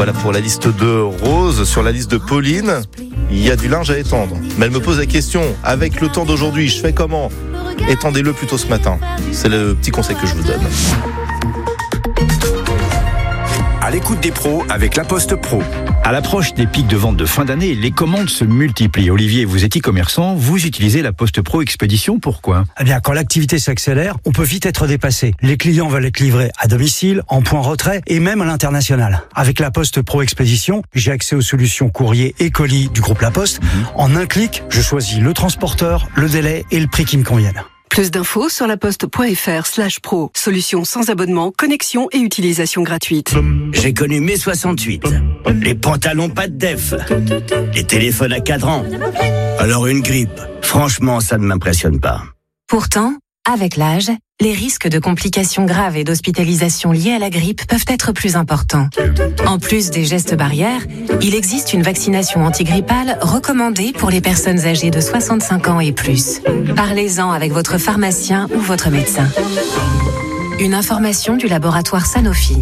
Voilà pour la liste de Rose. Sur la liste de Pauline, il y a du linge à étendre. Mais elle me pose la question, avec le temps d'aujourd'hui, je fais comment ? Étendez-le plutôt ce matin. C'est le petit conseil que je vous donne. À l'écoute des pros avec La Poste Pro. À l'approche des pics de vente de fin d'année, les commandes se multiplient. Olivier, vous êtes e-commerçant, vous utilisez La Poste Pro Expédition, pourquoi ? Eh bien, quand l'activité s'accélère, on peut vite être dépassé. Les clients veulent être livrés à domicile, en point retrait et même à l'international. Avec La Poste Pro Expédition, j'ai accès aux solutions courrier et colis du groupe La Poste. En un clic, je choisis le transporteur, le délai et le prix qui me conviennent. Plus d'infos sur laposte.fr/pro. Solution sans abonnement, connexion et utilisation gratuite. J'ai connu mai 68. Les pantalons pas de def. Les téléphones à cadran. Alors une grippe. Franchement, ça ne m'impressionne pas. Pourtant, avec l'âge, les risques de complications graves et d'hospitalisation liées à la grippe peuvent être plus importants. En plus des gestes barrières, il existe une vaccination antigrippale recommandée pour les personnes âgées de 65 ans et plus. Parlez-en avec votre pharmacien ou votre médecin. Une information du laboratoire Sanofi.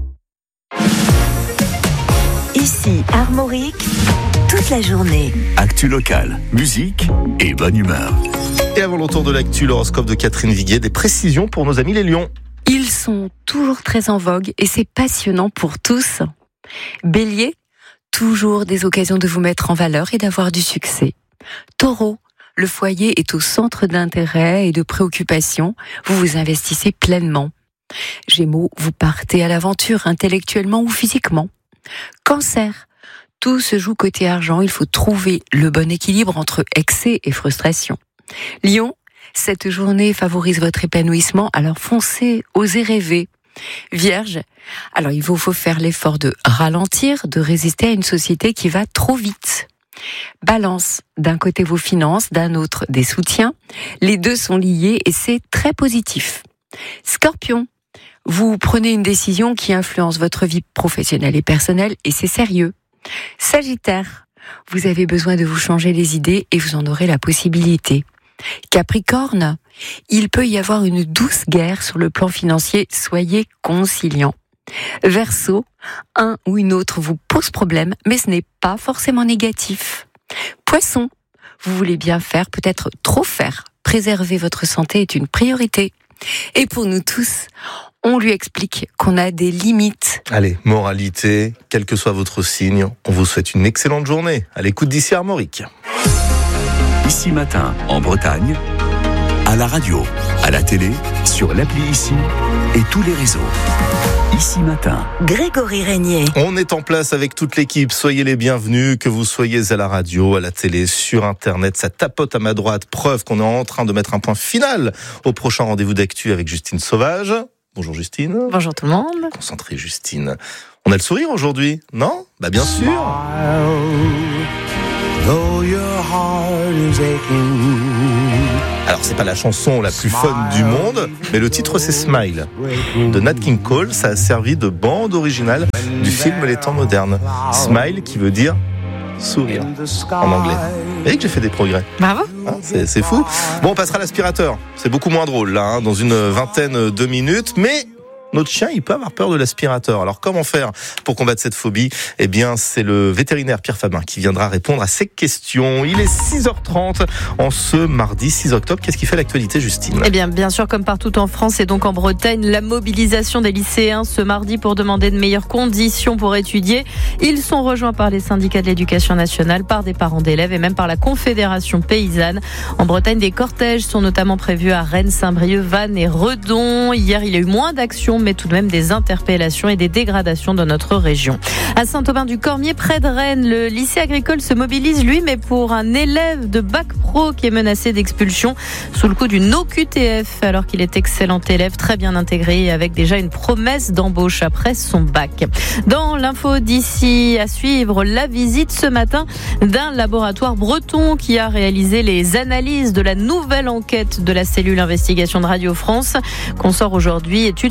Ici, Armorique, toute la journée. Actu locale, musique et bonne humeur. Et avant le tour de l'actu, l'horoscope de Catherine Viguier, des précisions pour nos amis les lions. Ils sont toujours très en vogue et c'est passionnant pour tous. Bélier, toujours des occasions de vous mettre en valeur et d'avoir du succès. Taureau, le foyer est au centre d'intérêt et de préoccupation. Vous vous investissez pleinement. Gémeaux, vous partez à l'aventure intellectuellement ou physiquement. Cancer, tout se joue côté argent. Il faut trouver le bon équilibre entre excès et frustration. Lion, cette journée favorise votre épanouissement, alors foncez, osez rêver. Vierge, alors il vous faut faire l'effort de ralentir, de résister à une société qui va trop vite. Balance, d'un côté vos finances, d'un autre des soutiens. Les deux sont liés et c'est très positif. Scorpion, vous prenez une décision qui influence votre vie professionnelle et personnelle et c'est sérieux. Sagittaire, vous avez besoin de vous changer les idées et vous en aurez la possibilité. Capricorne, il peut y avoir une douce guerre sur le plan financier, soyez conciliant. Verseau, un ou une autre vous pose problème, mais ce n'est pas forcément négatif. Poisson, vous voulez bien faire, peut-être trop faire. Préserver votre santé est une priorité. Et pour nous tous, on lui explique qu'on a des limites. Allez, moralité, quel que soit votre signe, on vous souhaite une excellente journée. À l'écoute d'ici Armorique. Ici Matin, en Bretagne, à la radio, à la télé, sur l'appli Ici et tous les réseaux. Ici Matin. Grégory Régnier. On est en place avec toute l'équipe. Soyez les bienvenus, que vous soyez à la radio, à la télé, sur Internet. Ça tapote à ma droite. Preuve qu'on est en train de mettre un point final au prochain rendez-vous d'actu avec Justine Sauvage. Bonjour Justine. Bonjour tout le monde. Concentrée Justine. On a le sourire aujourd'hui, non ? Bah bien sûr. Alors c'est pas la chanson la plus fun du monde, mais le titre c'est Smile de Nat King Cole. Ça a servi de bande originale du film Les Temps modernes. Smile qui veut dire sourire en anglais. Vous voyez que j'ai fait des progrès. Bravo. Hein, c'est fou. Bon, on passera à l'aspirateur. C'est beaucoup moins drôle là, dans une vingtaine de minutes, mais notre chien, il peut avoir peur de l'aspirateur. Alors, comment faire pour combattre cette phobie ? Eh bien, c'est le vétérinaire Pierre Fabin qui viendra répondre à ces questions. Il est 6h30 en ce mardi 6 octobre. Qu'est-ce qui fait l'actualité, Justine ? Eh bien, bien sûr, comme partout en France et donc en Bretagne, la mobilisation des lycéens ce mardi pour demander de meilleures conditions pour étudier. Ils sont rejoints par les syndicats de l'éducation nationale, par des parents d'élèves et même par la Confédération paysanne. En Bretagne, des cortèges sont notamment prévus à Rennes, Saint-Brieuc, Vannes et Redon. Hier, il y a eu moins d'actions, mais tout de même des interpellations et des dégradations dans notre région. À Saint-Aubin-du-Cormier, près de Rennes, le lycée agricole se mobilise, lui, mais pour un élève de bac pro qui est menacé d'expulsion sous le coup d'une OQTF, alors qu'il est excellent élève, très bien intégré et avec déjà une promesse d'embauche après son bac. Dans l'info d'ici à suivre, la visite ce matin d'un laboratoire breton qui a réalisé les analyses de la nouvelle enquête de la cellule investigation de Radio France, qu'on sort aujourd'hui, étude sur la présence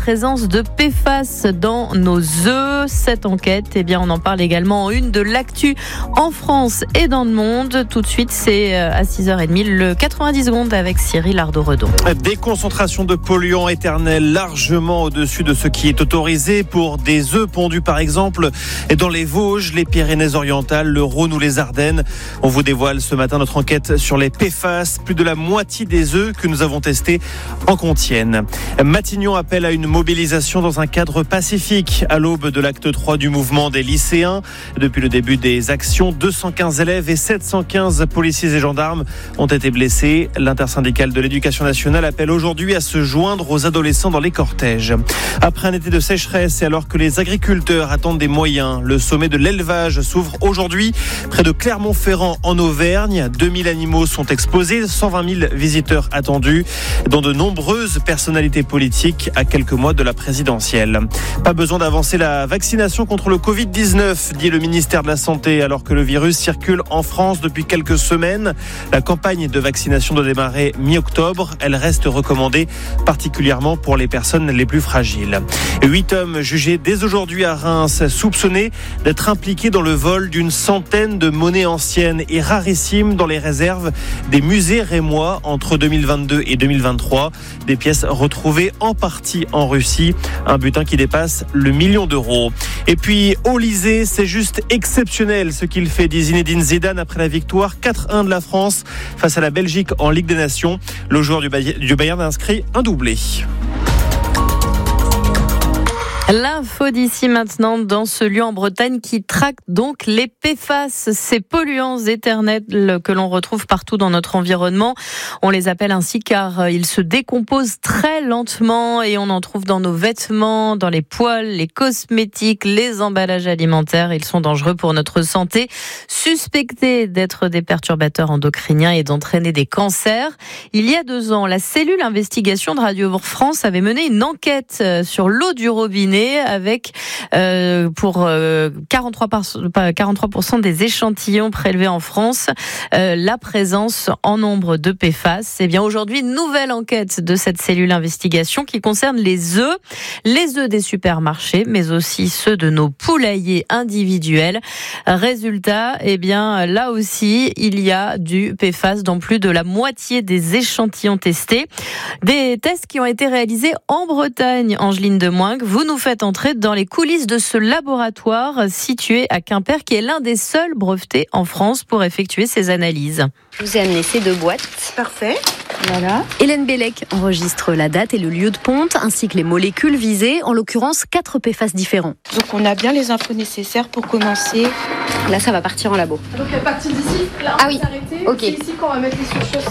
présence de PFAS dans nos œufs. Cette enquête, on en parle également en une de l'actu en France et dans le monde. Tout de suite, c'est à 6h30, le 90 secondes avec Cyril Ardo-Redon. Des concentrations de polluants éternels largement au-dessus de ce qui est autorisé pour des œufs pondus par exemple dans les Vosges, les Pyrénées-Orientales, le Rhône ou les Ardennes. On vous dévoile ce matin notre enquête sur les PFAS. Plus de la moitié des œufs que nous avons testés en contiennent. Matignon appelle à une mobilisation dans un cadre pacifique à l'aube de l'acte 3 du mouvement des lycéens. Depuis le début des actions, 215 élèves et 715 policiers et gendarmes ont été blessés. L'intersyndicale de l'éducation nationale appelle aujourd'hui à se joindre aux adolescents dans les cortèges. Après un été de sécheresse et alors que les agriculteurs attendent des moyens, le sommet de l'élevage s'ouvre aujourd'hui près de Clermont-Ferrand en Auvergne. 2000 animaux sont exposés, 120 000 visiteurs attendus, dont de nombreuses personnalités politiques à quelques mois de la présidentielle. Pas besoin d'avancer la vaccination contre le Covid-19, dit le ministère de la Santé, alors que le virus circule en France depuis quelques semaines. La campagne de vaccination doit démarrer mi-octobre. Elle reste recommandée, particulièrement pour les personnes les plus fragiles. 8 hommes jugés dès aujourd'hui à Reims, soupçonnés d'être impliqués dans le vol d'une centaine de monnaies anciennes et rarissimes dans les réserves des musées rémois entre 2022 et 2023. Des pièces retrouvées en partie en Russie. Un butin qui dépasse le 1 million d'euros. Et puis, Olysée, c'est juste exceptionnel ce qu'il fait, dit Zinedine Zidane après la victoire 4-1 de la France face à la Belgique en Ligue des Nations. Le joueur du Bayern a inscrit un doublé. L'info d'ici maintenant dans ce lieu en Bretagne qui traque donc les PFAS, ces polluants éternels que l'on retrouve partout dans notre environnement. On les appelle ainsi car ils se décomposent très lentement et on en trouve dans nos vêtements, dans les poêles, les cosmétiques, les emballages alimentaires. Ils sont dangereux pour notre santé, suspectés d'être des perturbateurs endocriniens et d'entraîner des cancers. Il y a 2 ans, la cellule investigation de Radio France avait mené une enquête sur l'eau du robinet avec pour 43% des échantillons prélevés en France la présence en nombre de PFAS. Et bien aujourd'hui, nouvelle enquête de cette cellule investigation qui concerne les œufs des supermarchés, mais aussi ceux de nos poulaillers individuels. Résultat, là aussi, il y a du PFAS dans plus de la moitié des échantillons testés. Des tests qui ont été réalisés en Bretagne. Angeline Demoingue, vous nous faites entrer dans les coulisses de ce laboratoire situé à Quimper, qui est l'un des seuls brevetés en France pour effectuer ces analyses. Je vous ai amené ces 2 boîtes. Parfait. Voilà. Hélène Bellec enregistre la date et le lieu de ponte, ainsi que les molécules visées, en l'occurrence 4 PFAS différents. Donc on a bien les infos nécessaires pour commencer. Là, ça va partir en labo. Donc à partir d'ici, là on va s'arrêter. Ok. C'est ici qu'on va mettre les surchosses.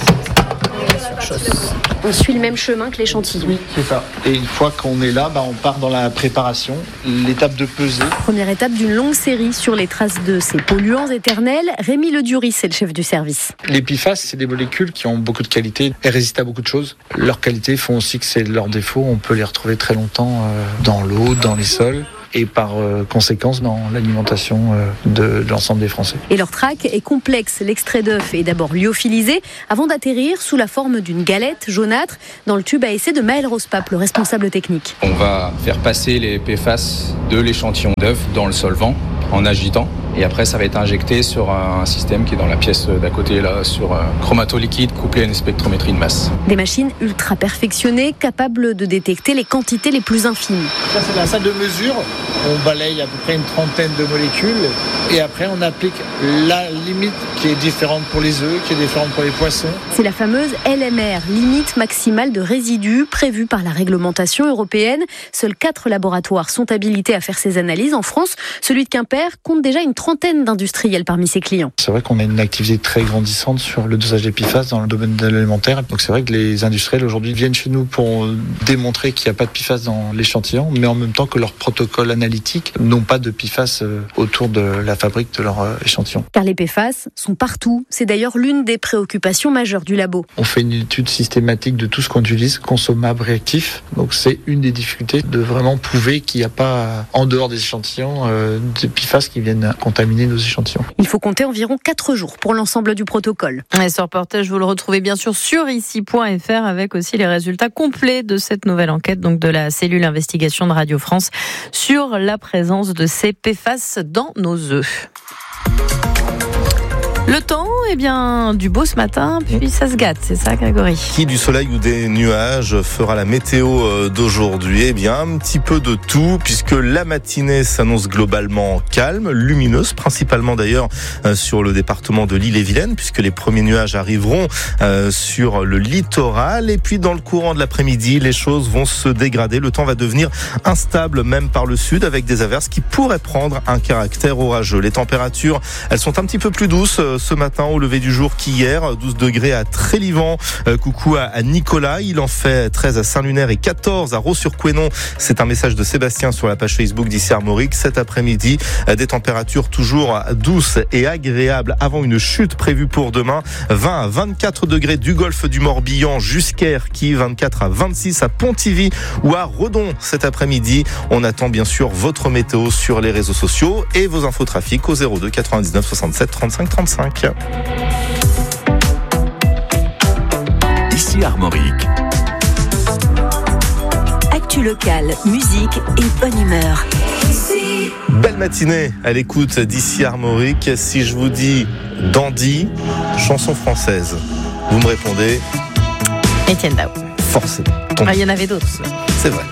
On suit le même chemin que l'échantillon. Oui, c'est ça. Et une fois qu'on est là, on part dans la préparation, l'étape de peser. Première étape d'une longue série sur les traces de ces polluants éternels. Rémi Leduris, c'est le chef du service. Les PFAS, c'est des molécules qui ont beaucoup de qualité et résistent à beaucoup de choses. Leurs qualités font aussi que c'est leurs défauts. On peut les retrouver très longtemps dans l'eau, dans les sols. Et par conséquence dans l'alimentation de l'ensemble des Français. Et leur traque est complexe. L'extrait d'œuf est d'abord lyophilisé avant d'atterrir sous la forme d'une galette jaunâtre dans le tube à essai de Maël Rospap, le responsable technique. On va faire passer les PFAS de l'échantillon d'œuf dans le solvant en agitant. Et après, ça va être injecté sur un système qui est dans la pièce d'à côté, là, sur un chromato-liquide couplé à une spectrométrie de masse. Des machines ultra perfectionnées, capables de détecter les quantités les plus infimes. Ça, c'est la salle de mesure. On balaye à peu près une trentaine de molécules. Et après, on applique la limite qui est différente pour les œufs, qui est différente pour les poissons. C'est la fameuse LMR, limite maximale de résidus, prévue par la réglementation européenne. Seuls 4 laboratoires sont habilités à faire ces analyses. En France, celui de Quimper compte déjà une trentaine d'industriels parmi ses clients. C'est vrai qu'on a une activité très grandissante sur le dosage des PFAS dans le domaine de l'alimentaire. Donc c'est vrai que les industriels aujourd'hui viennent chez nous pour démontrer qu'il n'y a pas de PFAS dans l'échantillon, mais en même temps que leurs protocoles analytiques n'ont pas de PFAS autour de la fabrique de leur échantillon. Car les PFAS sont partout. C'est d'ailleurs l'une des préoccupations majeures du labo. On fait une étude systématique de tout ce qu'on utilise, consommable, réactif. Donc c'est une des difficultés de vraiment prouver qu'il n'y a pas, en dehors des échantillons, de PFAS qui viennent contaminer nos échantillons. Il faut compter environ 4 jours pour l'ensemble du protocole. Et ce reportage, vous le retrouvez bien sûr sur ici.fr avec aussi les résultats complets de cette nouvelle enquête, donc de la cellule investigation de Radio France sur la présence de ces PFAS dans nos œufs. Le temps, du beau ce matin, puis ça se gâte, c'est ça Grégory? Qui du soleil ou des nuages fera la météo d'aujourd'hui? Un petit peu de tout, puisque la matinée s'annonce globalement calme, lumineuse, principalement d'ailleurs sur le département de l'Ille-et-Vilaine, puisque les premiers nuages arriveront sur le littoral. Et puis dans le courant de l'après-midi, les choses vont se dégrader. Le temps va devenir instable, même par le sud, avec des averses qui pourraient prendre un caractère orageux. Les températures, elles sont un petit peu plus douces ce matin au lever du jour qu'hier, 12 degrés à Trélivan. Coucou à Nicolas, il en fait 13 à Saint-Lunaire et 14 à Ros-sur-Couesnon. C'est un message de Sébastien sur la page Facebook d'ici Armorique. Cet après-midi, des températures toujours douces et agréables avant une chute prévue pour demain. 20 à 24 degrés du golfe du Morbihan jusqu'à Erquy, 24 à 26 à Pontivy ou à Redon cet après-midi. On attend bien sûr votre météo sur les réseaux sociaux et vos infos trafic au 02 99 67 35 35. Ici Armorique. Actu locale, musique et bonne humeur. Belle matinée à l'écoute d'ici Armorique. Si je vous dis Dandy, chanson française, vous me répondez Etienne Dao. Forcément. Il y en avait d'autres. C'est vrai.